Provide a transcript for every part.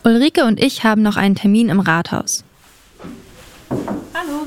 Ulrike und ich haben noch einen Termin im Rathaus. Hallo.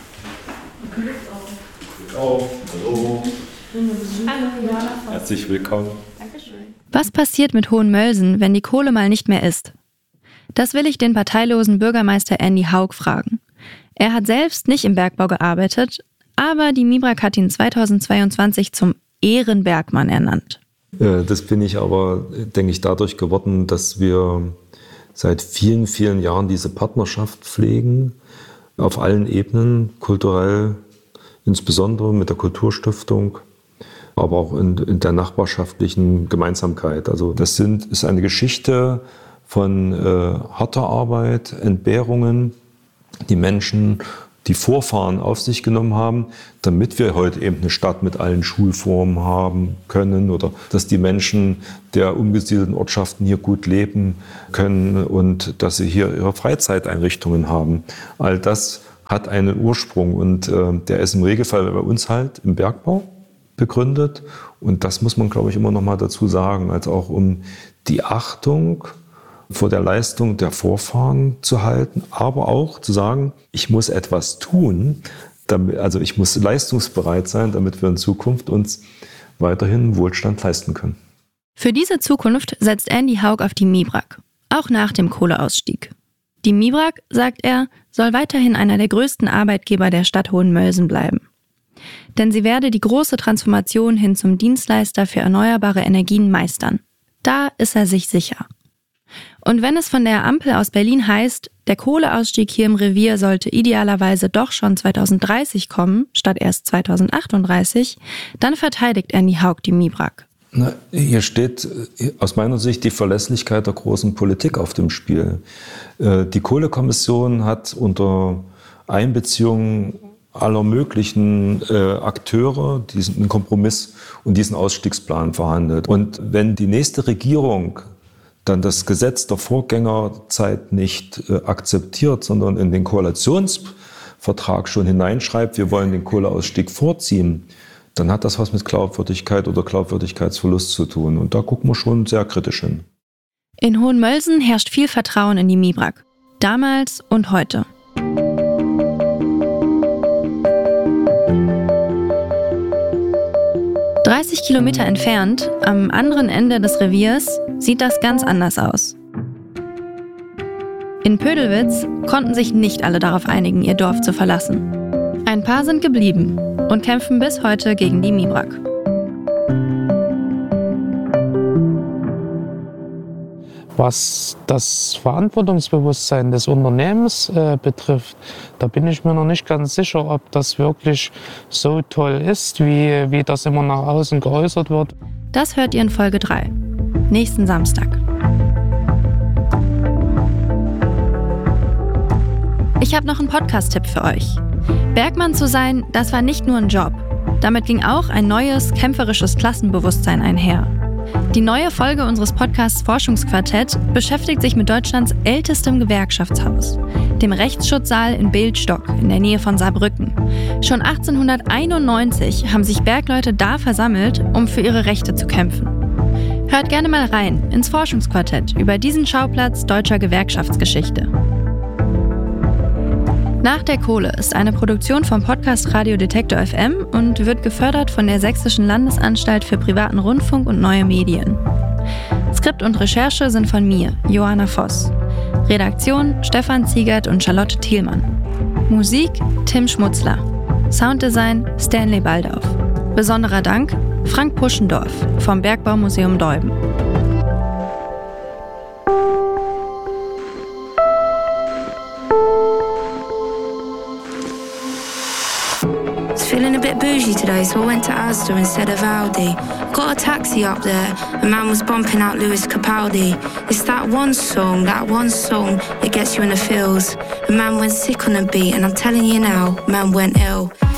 Hallo. Hallo, Johanna. Herzlich willkommen. Dankeschön. Was passiert mit Hohenmölsen, wenn die Kohle mal nicht mehr ist? Das will ich den parteilosen Bürgermeister Andy Haug fragen. Er hat selbst nicht im Bergbau gearbeitet, aber die MIBRAG hat ihn 2022 zum Ehrenbergmann ernannt. Das bin ich aber, denke ich, dadurch geworden, dass wir seit vielen, vielen Jahren diese Partnerschaft pflegen, auf allen Ebenen, kulturell, insbesondere mit der Kulturstiftung, aber auch in der nachbarschaftlichen Gemeinsamkeit. Also das ist eine Geschichte von harter Arbeit, Entbehrungen, die Menschen, die Vorfahren auf sich genommen haben, damit wir heute eben eine Stadt mit allen Schulformen haben können oder dass die Menschen der umgesiedelten Ortschaften hier gut leben können und dass sie hier ihre Freizeiteinrichtungen haben. All das hat einen Ursprung und der ist im Regelfall bei uns halt im Bergbau begründet. Und das muss man, glaube ich, immer noch mal dazu sagen, als auch um die Achtung vor der Leistung der Vorfahren zu halten, aber auch zu sagen, ich muss etwas tun, also ich muss leistungsbereit sein, damit wir in Zukunft uns weiterhin Wohlstand leisten können. Für diese Zukunft setzt Andy Haug auf die MIBRAG, auch nach dem Kohleausstieg. Die MIBRAG, sagt er, soll weiterhin einer der größten Arbeitgeber der Stadt Hohenmölsen bleiben. Denn sie werde die große Transformation hin zum Dienstleister für erneuerbare Energien meistern. Da ist er sich sicher. Und wenn es von der Ampel aus Berlin heißt, der Kohleausstieg hier im Revier sollte idealerweise doch schon 2030 kommen, statt erst 2038, dann verteidigt Andy Haug die MIBRAG. Hier steht aus meiner Sicht die Verlässlichkeit der großen Politik auf dem Spiel. Die Kohlekommission hat unter Einbeziehung aller möglichen Akteure diesen Kompromiss und diesen Ausstiegsplan verhandelt. Und wenn die nächste Regierung dann das Gesetz der Vorgängerzeit nicht akzeptiert, sondern in den Koalitionsvertrag schon hineinschreibt, wir wollen den Kohleausstieg vorziehen, dann hat das was mit Glaubwürdigkeit oder Glaubwürdigkeitsverlust zu tun. Und da gucken wir schon sehr kritisch hin. In Hohenmölsen herrscht viel Vertrauen in die MIBRAG. Damals und heute. ...30 Kilometer entfernt, am anderen Ende des Reviers, sieht das ganz anders aus. In Pödelwitz konnten sich nicht alle darauf einigen, ihr Dorf zu verlassen. Ein paar sind geblieben und kämpfen bis heute gegen die MIBRAG. Was das Verantwortungsbewusstsein des Unternehmens betrifft, da bin ich mir noch nicht ganz sicher, ob das wirklich so toll ist, wie das immer nach außen geäußert wird. Das hört ihr in Folge 3, nächsten Samstag. Ich habe noch einen Podcast-Tipp für euch. Bergmann zu sein, das war nicht nur ein Job. Damit ging auch ein neues, kämpferisches Klassenbewusstsein einher. Die neue Folge unseres Podcasts Forschungsquartett beschäftigt sich mit Deutschlands ältestem Gewerkschaftshaus, dem Rechtsschutzsaal in Bildstock in der Nähe von Saarbrücken. Schon 1891 haben sich Bergleute da versammelt, um für ihre Rechte zu kämpfen. Hört gerne mal rein ins Forschungsquartett über diesen Schauplatz deutscher Gewerkschaftsgeschichte. Nach der Kohle ist eine Produktion vom Podcast Radio Detektor FM und wird gefördert von der Sächsischen Landesanstalt für privaten Rundfunk und neue Medien. Skript und Recherche sind von mir, Johanna Voss. Redaktion Stefan Ziegert und Charlotte Thielmann. Musik Tim Schmutzler. Sounddesign Stanley Baldauf. Besonderer Dank Frank Puschendorf vom Bergbaumuseum Deuben. Feeling a bit bougie today, so I went to Asda instead of Aldi. Got a taxi up there, a man was bumping out Lewis Capaldi. It's that one song that gets you in the feels. A man went sick on a beat, and I'm telling you now, man went ill.